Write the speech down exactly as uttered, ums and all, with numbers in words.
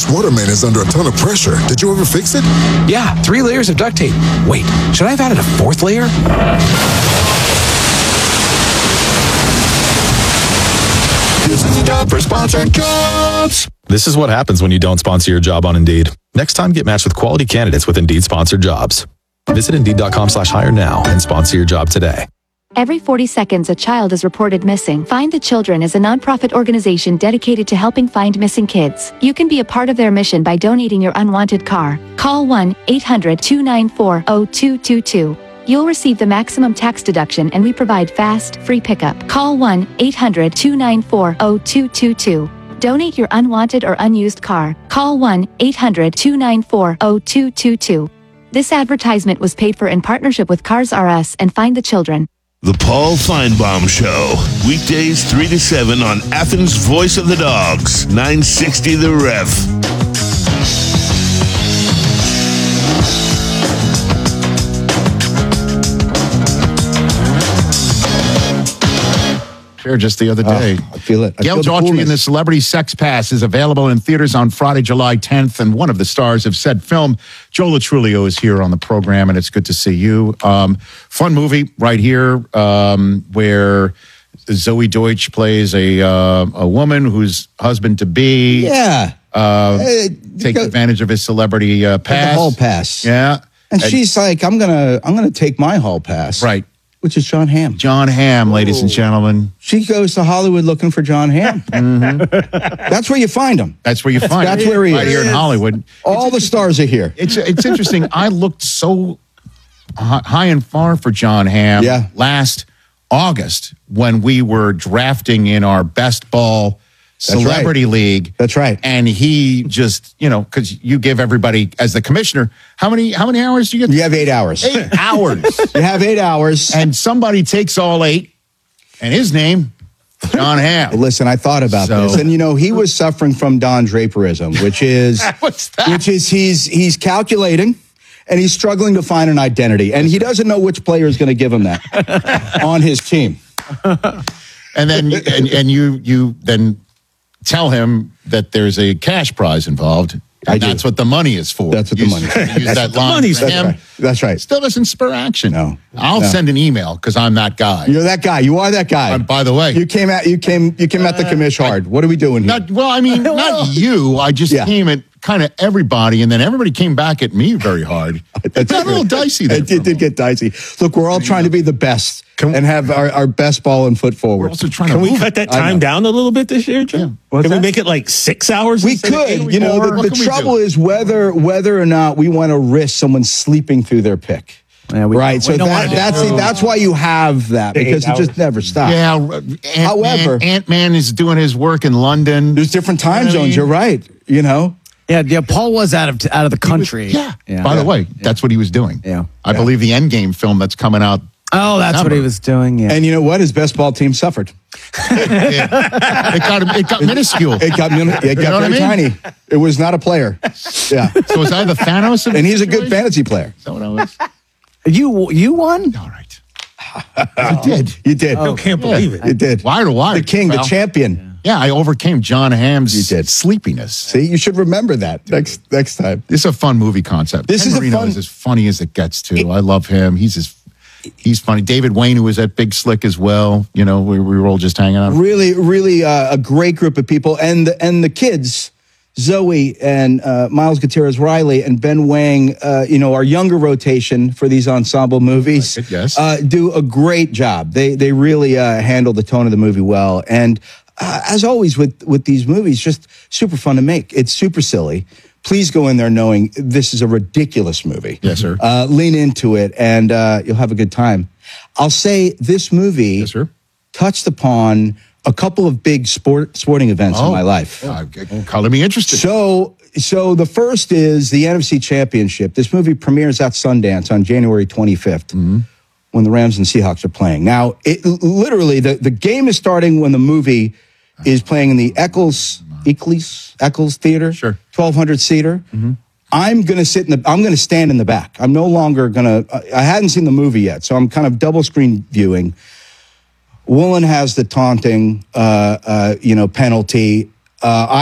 This waterman is under a ton of pressure. Did you ever fix it? Yeah, three layers of duct tape. Wait, should I have added a fourth layer? This is a job for sponsored jobs. This is what happens when you don't sponsor your job on Indeed. Next time, get matched with quality candidates with Indeed-sponsored jobs. Visit Indeed.com slash hire now and sponsor your job today. Every forty seconds, a child is reported missing. Find the Children is a nonprofit organization dedicated to helping find missing kids. You can be a part of their mission by donating your unwanted car. Call one eight hundred two nine four zero two two two. You'll receive the maximum tax deduction, and we provide fast, free pickup. Call one eight hundred two nine four zero two two two. Donate your unwanted or unused car. Call one eight hundred two nine four zero two two two. This advertisement was paid for in partnership with Cars R Us and Find the Children. The Paul Feinbaum Show, weekdays three to seven on Athens' Voice of the Dogs, nine sixty The Ref. Just the other day. Oh, I feel it. I Gail feel the Daughtry coolness. and the Celebrity Sex Pass is available in theaters on Friday, July tenth, and one of the stars of said film, Joe Latrulio, is here on the program, and it's good to see you. Um, fun movie right here um, where Zoe Deutsch plays a uh, a woman whose husband-to-be Yeah. uh, Hey, takes go- advantage of his celebrity uh, pass. The hall pass. Yeah. And she's like, I'm gonna I'm gonna take my hall pass. Right. Which is John Hamm. John Hamm, ladies and gentlemen. She goes to Hollywood looking for John Hamm. That's where you find him. That's where you find That's it. where he right is. here in Hollywood. All the stars are here. It's it's interesting. I looked so hi- high and far for John Hamm Yeah. last August when we were drafting in our best ball That's celebrity league. That's right. And he just, you know, because you give everybody as the commissioner, how many how many hours do you get? You have eight hours. Eight hours. You have eight hours. And somebody takes all eight, and his name, John Hamm. Listen, I thought about So- this, and you know, he was suffering from Don Draperism, which is What's that? which is he's he's calculating and he's struggling to find an identity, and he doesn't know which player is going to give him that on his team. And then you- and, and you you then tell him that there's a cash prize involved. I And do. that's what the money is for. That's what the Use- money is for. Use that line. money's for for. him. That's right. That's right. Still doesn't spur action. No. I'll No. send an email because I'm that guy. You're that guy. You are that guy. And by the way, you came at you came you came at the commish hard. What are we doing here? not well. I mean, not you. I just Yeah. came at kind of everybody, and then everybody came back at me very hard. It got a little dicey there. It did, for a did get dicey. Look, we're all trying to be the best Can- and have our, our best ball and foot We're forward. also trying Can to we move. cut that I time know. down a little bit this year, Jim? What's Can we that? make it like six hours? We instead of eight? could. You know, What the, the can we trouble do? is whether whether or not we want to risk someone sleeping through their pick. Yeah, we- right. we So don't that, wanna do that's that. that's why you have that, The eight because it just hours. never stops. Yeah. Ant However- Ant Man is doing his work in London. There's different time You know what I zones. mean? You're right. You know. Yeah, yeah. Paul was out of out of the country. Yeah. yeah. By the way, that's what he was doing. Yeah. I believe the Endgame film that's coming out. Oh, that's what he December. was doing. Yeah. And you know what? His best ball team suffered. It got it got minuscule. It got it got You know what very I mean? tiny. It was not a player. Yeah. So was I the Thanos? Of And the he's a good situation? fantasy player. Is that what I was? you you won. All right. I did. You did. I can't believe it. You did. Wire to wire. The king, the pal. champion. Yeah, I overcame John Hamm's You did. sleepiness. See, you should remember that next next time. This is a fun movie concept. This Ken is a Marino fun- is as funny as it gets too. I love him. He's as he's funny. David Wayne, who was at Big Slick as well. You know, we, we were all just hanging out. Really, really uh, a great group of people, and the, and the kids, Zoe and uh, Miles Gutierrez Riley and Ben Wang, uh, you know, our younger rotation for these ensemble movies, Like it, yes. uh, do a great job. They they really uh, handle the tone of the movie well, and uh, as always with with these movies, just super fun to make. It's super silly. Please go in there knowing this is a ridiculous movie. Yes, sir. Uh, lean into it, and uh, you'll have a good time. I'll say this movie Yes, sir. touched upon a couple of big sport sporting events in my life. Uh, color me interested. So, so the first is the N F C Championship. This movie premieres at Sundance on January twenty-fifth Mm-hmm. when the Rams and Seahawks are playing. Now, it literally the, the game is starting when the movie is playing in the Eccles Eccles Eccles Theater, Sure. twelve hundred seater. I'm going to sit in the, I'm going to stand in the back. I'm no longer going to, I hadn't seen the movie yet, so I'm kind of double screen viewing. Woolen has the taunting, uh, uh, you know, penalty. Uh,